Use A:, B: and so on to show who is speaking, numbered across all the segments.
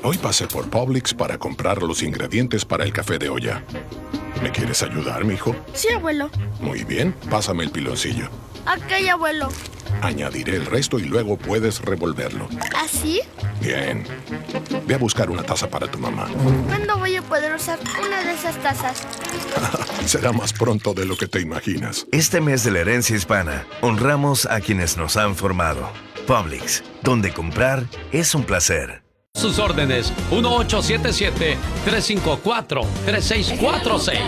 A: Hoy pasé por Publix para comprar los ingredientes para el café de olla. ¿Me quieres ayudar, mijo?
B: Sí, abuelo.
A: Muy bien, pásame el piloncillo.
B: Ok, abuelo.
A: Añadiré el resto y luego puedes revolverlo.
B: ¿Así?
A: Bien. Ve a buscar una taza para tu mamá.
B: ¿Cuándo voy a poder usar una de esas tazas?
A: Será más pronto de lo que te imaginas.
C: Este mes de la herencia hispana, honramos a quienes nos han formado. Publix, donde comprar es un placer.
D: Sus órdenes, 1877-354-3646.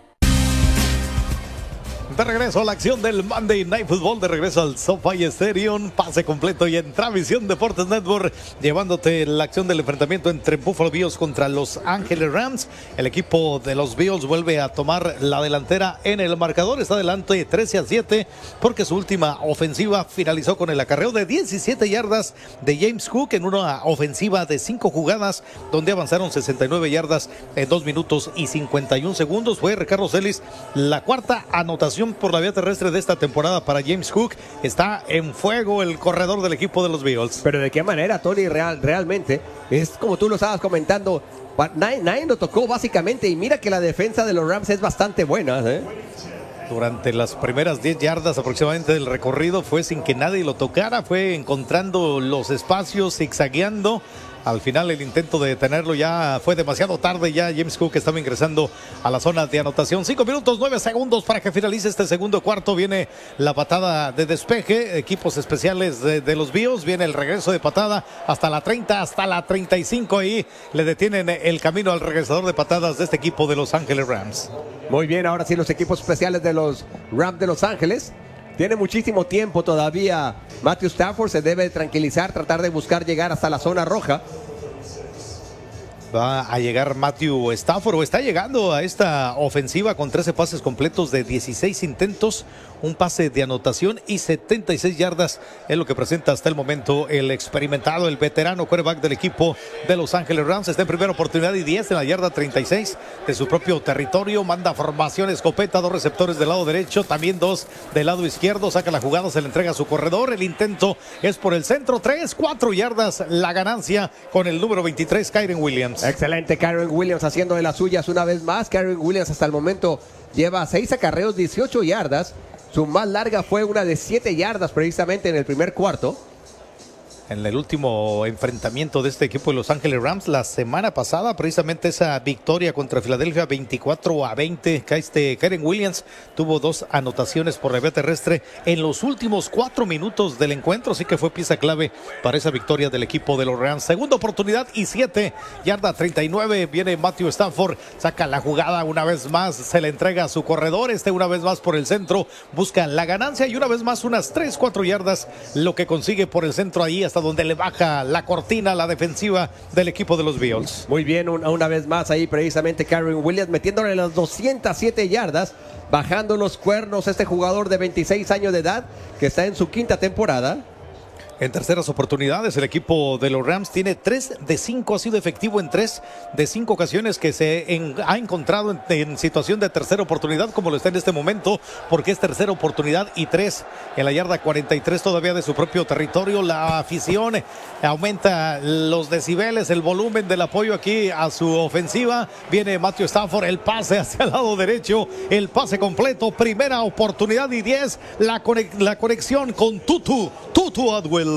E: De regreso a la acción del Monday Night Football, de regreso al SoFi Stadium, pase completo y en Transmisión Deportes Network, llevándote la acción del enfrentamiento entre Buffalo Bills contra Los Ángeles Rams. El equipo de los Bills vuelve a tomar la delantera en el marcador, está adelante 13-7 porque su última ofensiva finalizó con el acarreo de 17 yardas de James Cook en una ofensiva de 5 jugadas donde avanzaron 69 yardas en 2 minutos y 51 segundos. Fue Ricardo Celis la cuarta anotación por la vía terrestre de esta temporada para James Cook. Está en fuego el corredor del equipo de los Bills.
F: Pero de qué manera, Tony, realmente es como tú lo estabas comentando. Nadie lo tocó básicamente y mira que la defensa de los Rams es bastante buena, ¿eh?
E: Durante las primeras 10 yardas aproximadamente del recorrido fue sin que nadie lo tocara, fue encontrando los espacios, zigzagueando. Al final el intento de detenerlo ya fue demasiado tarde, ya James Cook estaba ingresando a la zona de anotación. 5 minutos 9 segundos para que finalice este segundo cuarto. Viene la patada de despeje, equipos especiales de los Bills. Viene el regreso de patada hasta la 30, hasta la 35. Ahí le detienen el camino al regresador de patadas de este equipo de Los Ángeles Rams.
F: Muy bien, ahora sí los equipos especiales de los Rams de Los Ángeles. Tiene muchísimo tiempo todavía. Matthew Stafford se debe tranquilizar, tratar de buscar llegar hasta la zona roja.
E: Va a llegar Matthew Stafford, o está llegando a esta ofensiva con 13 pases completos de 16 intentos, un pase de anotación y 76 yardas. Es lo que presenta hasta el momento el experimentado, el veterano quarterback del equipo de Los Ángeles Rams. Está en primera oportunidad y 10 en la yarda 36 de su propio territorio. Manda formación escopeta, 2 receptores del lado derecho, también 2 del lado izquierdo. Saca la jugada, se le entrega a su corredor. El intento es por el centro, 4 yardas la ganancia con el número 23, Kyren Williams.
F: Excelente, Kyren Williams haciendo de las suyas una vez más. Kyren Williams hasta el momento lleva 6 acarreos, 18 yardas. Su más larga fue una de 7 yardas precisamente en el primer cuarto.
E: En el último enfrentamiento de este equipo de Los Ángeles Rams la semana pasada, precisamente esa victoria contra Filadelfia 24-20, Kyren Williams tuvo 2 anotaciones por la vía terrestre en los últimos 4 minutos del encuentro, así que fue pieza clave para esa victoria del equipo de los Rams. Segunda oportunidad y 7, yarda 39, viene Matthew Stafford, saca la jugada una vez más, se le entrega a su corredor, una vez más por el centro, busca la ganancia y una vez más unas 3-4 yardas, lo que consigue por el centro ahí hasta donde le baja la cortina a la defensiva del equipo de los Bills.
F: Muy bien, una vez más ahí precisamente Kyren Williams metiéndole las 207 yardas, bajando los cuernos este jugador de 26 años de edad que está en su 5ª temporada.
E: En terceras oportunidades, el equipo de los Rams tiene 3 de 5, ha sido efectivo en 3 de 5 ocasiones que ha encontrado en situación de tercera oportunidad, como lo está en este momento, porque es tercera oportunidad y 3 en la yarda 43 todavía de su propio territorio. La afición aumenta los decibeles, el volumen del apoyo aquí a su ofensiva. Viene Matthew Stafford, el pase hacia el lado derecho, el pase completo, primera oportunidad y 10, la conexión con Tutu Atwell.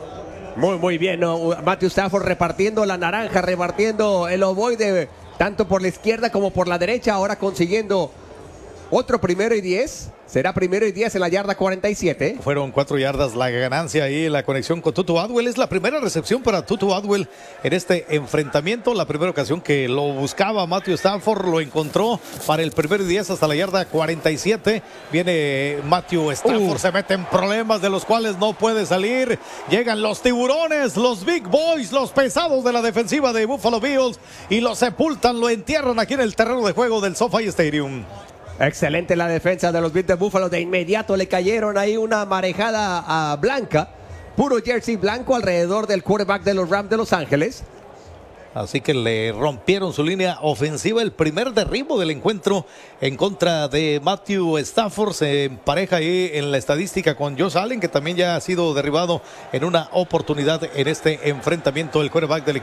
F: Muy bien, ¿no? Matthew Stafford repartiendo la naranja, repartiendo el ovoide tanto por la izquierda como por la derecha, ahora consiguiendo otro 1º y 10. Será 1º y 10 en la yarda 47.
E: Fueron 4 yardas la ganancia y la conexión con Tutu Atwell. Es la primera recepción para Tutu Atwell en este enfrentamiento. La primera ocasión que lo buscaba Matthew Stafford, lo encontró para el 1º y 10 hasta la yarda 47. Viene Matthew Stafford, se mete en problemas de los cuales no puede salir. Llegan los tiburones, los big boys, los pesados de la defensiva de Buffalo Bills y lo sepultan, lo entierran aquí en el terreno de juego del SoFi Stadium.
F: Excelente la defensa de los Bills de Buffalo. De inmediato le cayeron ahí una marejada blanca, puro jersey blanco alrededor del quarterback de los Rams de Los Ángeles.
E: Así que le rompieron su línea ofensiva. El primer derribo del encuentro en contra de Matthew Stafford. Se empareja ahí en la estadística con Josh Allen, que también ya ha sido derribado en una oportunidad en este enfrentamiento. El quarterback del